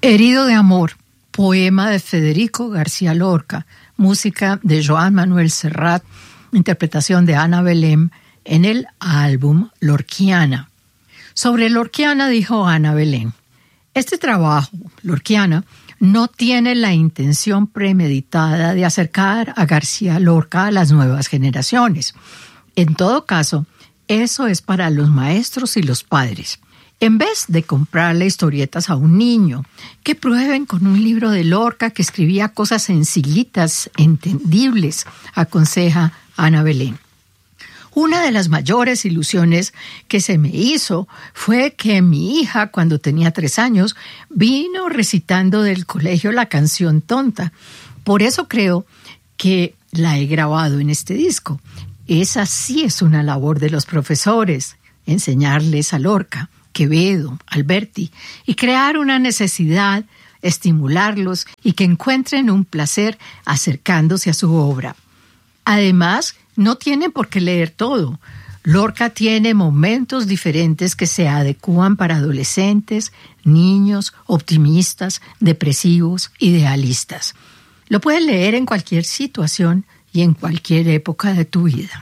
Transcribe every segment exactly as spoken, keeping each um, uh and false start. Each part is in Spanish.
Herido de amor, poema de Federico García Lorca, música de Joan Manuel Serrat, interpretación de Ana Belén en el álbum Lorquiana. Sobre Lorquiana dijo Ana Belén: este trabajo, Lorquiana, no tiene la intención premeditada de acercar a García Lorca a las nuevas generaciones. En todo caso, eso es para los maestros y los padres. En vez de comprarle historietas a un niño, que prueben con un libro de Lorca que escribía cosas sencillitas, entendibles, aconseja Ana Belén. Una de las mayores ilusiones que se me hizo fue que mi hija, cuando tenía tres años, vino recitando del colegio la canción Tonta. Por eso creo que la he grabado en este disco. Esa sí es una labor de los profesores, enseñarles a Lorca, Quevedo, Alberti, y crear una necesidad, estimularlos y que encuentren un placer acercándose a su obra. Además, no tienen por qué leer todo. Lorca tiene momentos diferentes que se adecúan para adolescentes, niños, optimistas, depresivos, idealistas. Lo puedes leer en cualquier situación y en cualquier época de tu vida.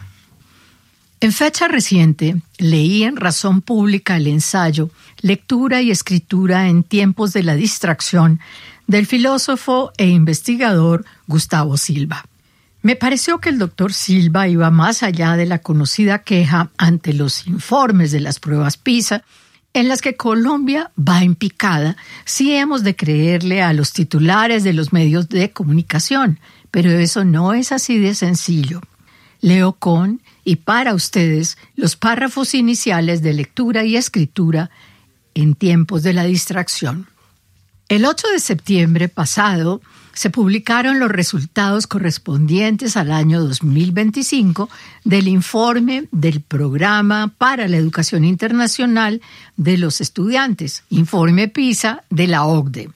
En fecha reciente, leí en Razón Pública el ensayo Lectura y escritura en tiempos de la distracción del filósofo e investigador Gustavo Silva. Me pareció que el doctor Silva iba más allá de la conocida queja ante los informes de las pruebas PISA, en las que Colombia va en picada si hemos de creerle a los titulares de los medios de comunicación, pero eso no es así de sencillo. Leo con y para ustedes los párrafos iniciales de lectura y escritura en tiempos de la distracción. El ocho de septiembre pasado se publicaron los resultados correspondientes al año dos mil veinticinco del informe del Programa para la Educación Internacional de los Estudiantes, informe PISA de la O C D E.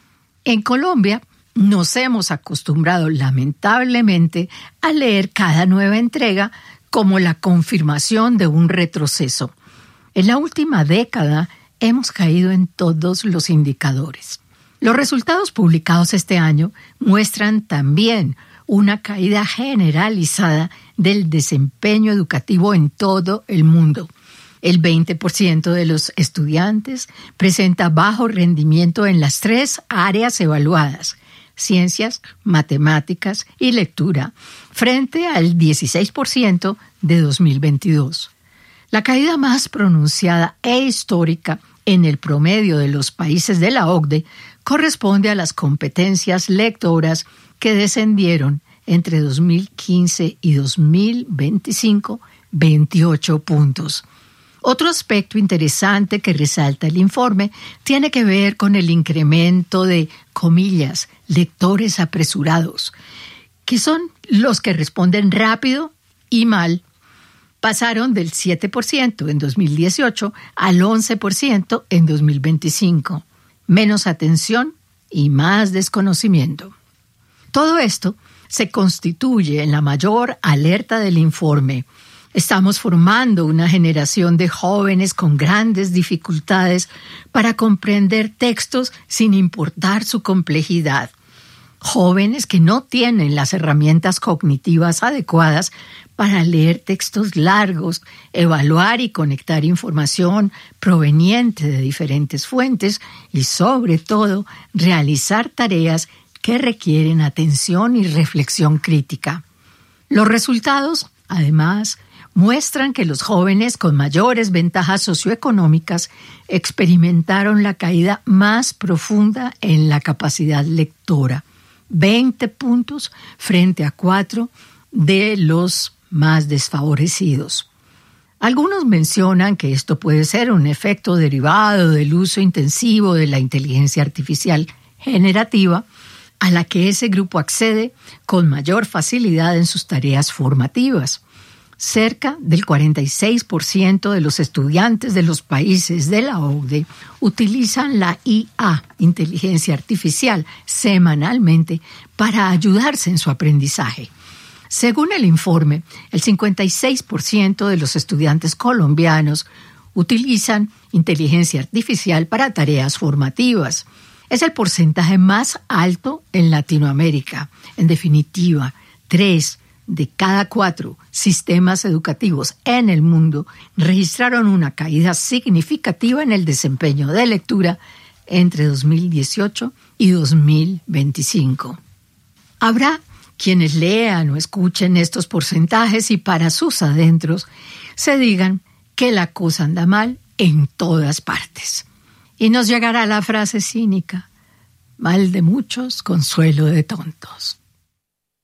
En Colombia nos hemos acostumbrado lamentablemente a leer cada nueva entrega como la confirmación de un retroceso. En la última década hemos caído en todos los indicadores. Los resultados publicados este año muestran también una caída generalizada del desempeño educativo en todo el mundo. El veinte por ciento de los estudiantes presenta bajo rendimiento en las tres áreas evaluadas: ciencias, matemáticas y lectura, frente al dieciséis por ciento de dos mil veintidós. La caída más pronunciada e histórica en el promedio de los países de la O C D E corresponde a las competencias lectoras que descendieron entre dos mil quince y dos mil veinticinco veintiocho puntos. Otro aspecto interesante que resalta el informe tiene que ver con el incremento de, comillas, lectores apresurados, que son los que responden rápido y mal. Pasaron del siete por ciento en dos mil dieciocho al once por ciento en dos mil veinticinco. Menos atención y más desconocimiento. Todo esto se constituye en la mayor alerta del informe. Estamos formando una generación de jóvenes con grandes dificultades para comprender textos sin importar su complejidad. Jóvenes que no tienen las herramientas cognitivas adecuadas para leer textos largos, evaluar y conectar información proveniente de diferentes fuentes y, sobre todo, realizar tareas que requieren atención y reflexión crítica. Los resultados, además, muestran que los jóvenes con mayores ventajas socioeconómicas experimentaron la caída más profunda en la capacidad lectora, veinte puntos frente a cuatro de los más desfavorecidos. Algunos mencionan que esto puede ser un efecto derivado del uso intensivo de la inteligencia artificial generativa, a la que ese grupo accede con mayor facilidad en sus tareas formativas. Cerca del cuarenta y seis por ciento de los estudiantes de los países de la O C D E utilizan la I A, inteligencia artificial, semanalmente para ayudarse en su aprendizaje. Según el informe, el cincuenta y seis por ciento de los estudiantes colombianos utilizan inteligencia artificial para tareas formativas. Es el porcentaje más alto en Latinoamérica. En definitiva, tres de cada cuatro sistemas educativos en el mundo registraron una caída significativa en el desempeño de lectura entre dos mil dieciocho y dos mil veinticinco. Habrá quienes lean o escuchen estos porcentajes y para sus adentros se digan que la cosa anda mal en todas partes. Y nos llegará la frase cínica: mal de muchos, consuelo de tontos.